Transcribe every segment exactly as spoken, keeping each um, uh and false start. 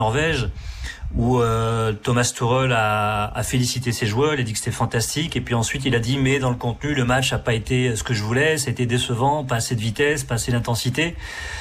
Norvège, où euh, Thomas Tuchel a, a félicité ses joueurs, il a dit que c'était fantastique, et puis ensuite il a dit mais dans le contenu le match a pas été ce que je voulais, c'était décevant, pas assez de vitesse, pas assez d'intensité.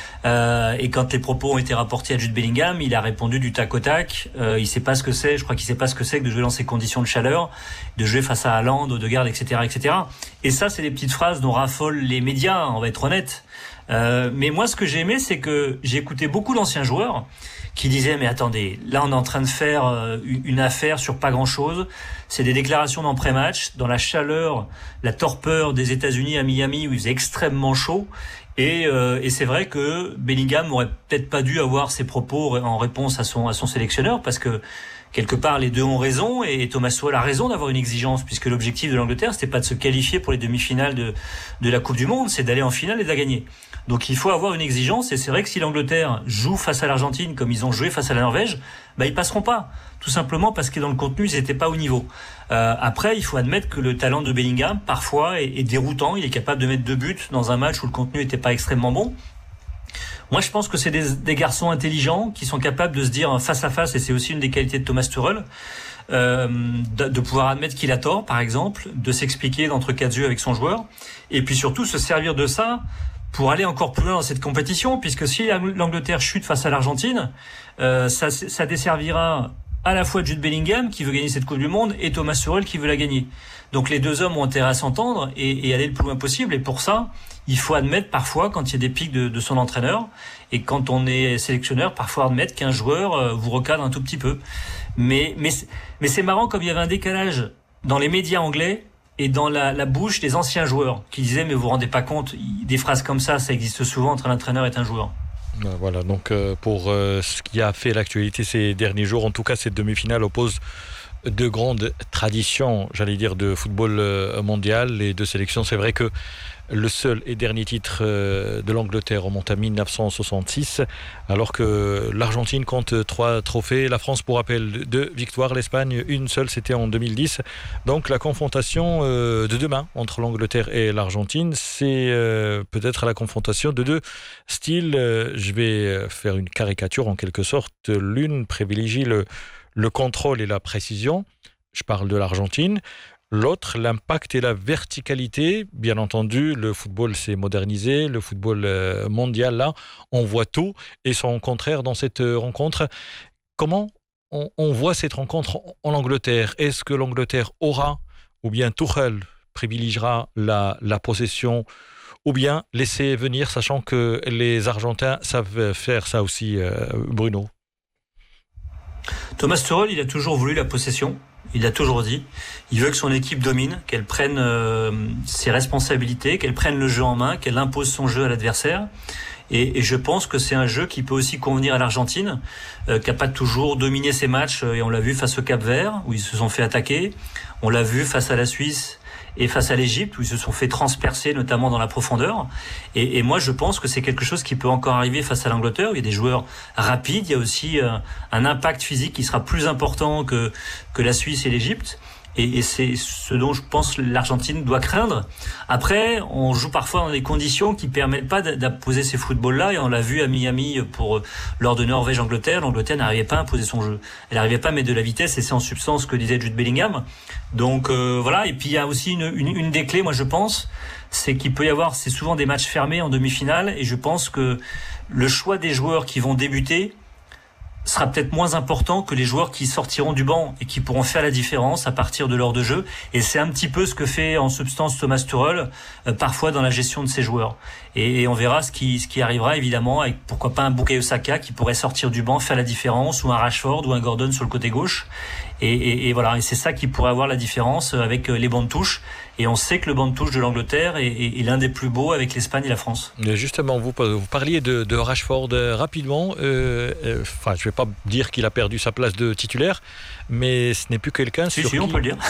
Euh, et quand les propos ont été rapportés à Jude Bellingham, il a répondu du tac au tac. Euh, il sait pas ce que c'est, je crois qu'il sait pas ce que c'est que de jouer dans ces conditions de chaleur, de jouer face à Haaland, Odegaard, et cetera, et cetera. Et ça, c'est des petites phrases dont raffolent les médias, on va être honnête. Euh, mais moi, ce que j'ai aimé, c'est que j'ai écouté beaucoup d'anciens joueurs qui disaient mais attendez, là on est en train de faire euh, une affaire sur pas grand-chose. C'est des déclarations dans pré-match, dans la chaleur, la torpeur des États-Unis à Miami où il faisait extrêmement chaud. Et, euh, et c'est vrai que Bellingham aurait peut-être pas dû avoir ses propos en réponse à son à son sélectionneur, parce que quelque part les deux ont raison, et Thomas Tuchel a raison d'avoir une exigence, puisque l'objectif de l'Angleterre c'était pas de se qualifier pour les demi-finales de de la Coupe du Monde, c'est d'aller en finale et de la gagner. Donc il faut avoir une exigence, et c'est vrai que si l'Angleterre joue face à l'Argentine comme ils ont joué face à la Norvège, bah ils passeront pas, tout simplement parce que dans le contenu ils étaient pas au niveau. Euh, après il faut admettre que le talent de Bellingham parfois est, est déroutant, il est capable de mettre deux buts dans un match où le contenu était pas extrêmement bon. Moi, je pense que c'est des, des garçons intelligents qui sont capables de se dire face à face, et c'est aussi une des qualités de Thomas Tuchel, euh, de, de pouvoir admettre qu'il a tort, par exemple, de s'expliquer d'entre quatre yeux avec son joueur, et puis surtout se servir de ça pour aller encore plus loin dans cette compétition, puisque si l'Angleterre chute face à l'Argentine, euh, ça, ça desservira à la fois Jude Bellingham qui veut gagner cette Coupe du Monde et Thomas Tuchel qui veut la gagner. Donc les deux hommes ont intérêt à s'entendre et, et aller le plus loin possible. Et pour ça, il faut admettre parfois quand il y a des pics de, de son entraîneur, et quand on est sélectionneur, parfois admettre qu'un joueur vous recadre un tout petit peu. Mais mais mais c'est marrant comme il y avait un décalage dans les médias anglais et dans la, la bouche des anciens joueurs qui disaient mais vous vous rendez pas compte, des phrases comme ça, ça existe souvent entre un entraîneur et un joueur. Voilà, donc euh, pour euh, ce qui a fait l'actualité ces derniers jours, en tout cas cette demi-finale oppose de grandes traditions, j'allais dire, de football mondial. Les deux sélections, c'est vrai que le seul et dernier titre de l'Angleterre remonte à dix-neuf cent soixante-six, alors que l'Argentine compte trois trophées. La France, pour rappel, deux victoires. L'Espagne, une seule, c'était en deux mille dix. Donc la confrontation de demain entre l'Angleterre et l'Argentine, c'est peut-être la confrontation de deux styles. Je vais faire une caricature en quelque sorte. L'une privilégie le le contrôle et la précision, je parle de l'Argentine. L'autre, l'impact et la verticalité. Bien entendu, le football s'est modernisé, le football mondial, là, on voit tout, et son contraire dans cette rencontre. Comment on, on voit cette rencontre en Angleterre? Est-ce que l'Angleterre aura, ou bien Tuchel privilégiera la, la possession, ou bien laisser venir, sachant que les Argentins savent faire ça aussi, euh, Bruno? Thomas Tuchel, il a toujours voulu la possession. Il a toujours dit. Il veut que son équipe domine, qu'elle prenne euh, ses responsabilités, qu'elle prenne le jeu en main, qu'elle impose son jeu à l'adversaire. Et, et je pense que c'est un jeu qui peut aussi convenir à l'Argentine, euh, qui n'a pas toujours dominé ses matchs. Et on l'a vu face au Cap-Vert, où ils se sont fait attaquer. On l'a vu face à la Suisse et face à l'Égypte, où ils se sont fait transpercer, notamment dans la profondeur. Et, et moi, je pense que c'est quelque chose qui peut encore arriver face à l'Angleterre. Il y a des joueurs rapides, il y a aussi euh, un impact physique qui sera plus important que, que la Suisse et l'Égypte. Et, et c'est ce dont je pense que l'Argentine doit craindre. Après, on joue parfois dans des conditions qui permettent pas d'imposer ces footballs-là, et on l'a vu à Miami pour lors de Norvège-Angleterre. L'Angleterre n'arrivait pas à imposer son jeu. Elle n'arrivait pas à mettre de la vitesse, et c'est en substance ce que disait Jude Bellingham. Donc euh, voilà. Et puis il y a aussi une, une, une des clés, moi je pense, c'est qu'il peut y avoir, c'est souvent des matchs fermés en demi-finale, et je pense que le choix des joueurs qui vont débuter sera peut-être moins important que les joueurs qui sortiront du banc et qui pourront faire la différence à partir de l'heure de jeu. Et c'est un petit peu ce que fait en substance Thomas Tuchel euh, parfois dans la gestion de ses joueurs. Et, et on verra ce qui, ce qui arrivera évidemment avec pourquoi pas un Bukayo Saka qui pourrait sortir du banc, faire la différence, ou un Rashford ou un Gordon sur le côté gauche. Et, et, et voilà, et c'est ça qui pourrait avoir la différence avec les bancs de touche. Et on sait que le banc de touche de l'Angleterre est, est, est l'un des plus beaux avec l'Espagne et la France. Justement, vous, vous parliez de, de Rashford euh, rapidement. Euh, euh, enfin, je ne vais pas dire qu'il a perdu sa place de titulaire, mais ce n'est plus quelqu'un si, sur si, qui... on peut le dire.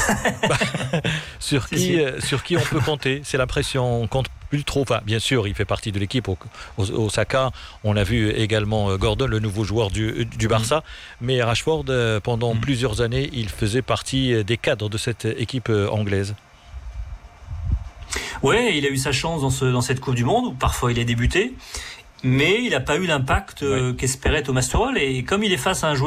sur, si, qui, si. Euh, sur qui on peut compter. C'est l'impression, on compte plus trop. Enfin, bien sûr, il fait partie de l'équipe au, au, au Saka. On a vu également Gordon, le nouveau joueur du, du Barça. Mmh. Mais Rashford, euh, pendant mmh. plusieurs années, il faisait partie des cadres de cette équipe anglaise. Ouais, il a eu sa chance dans, ce, dans cette Coupe du Monde, où parfois il a débuté, mais il n'a pas eu l'impact ouais. euh, qu'espérait Thomas Tuchel. Et comme il est face à un joueur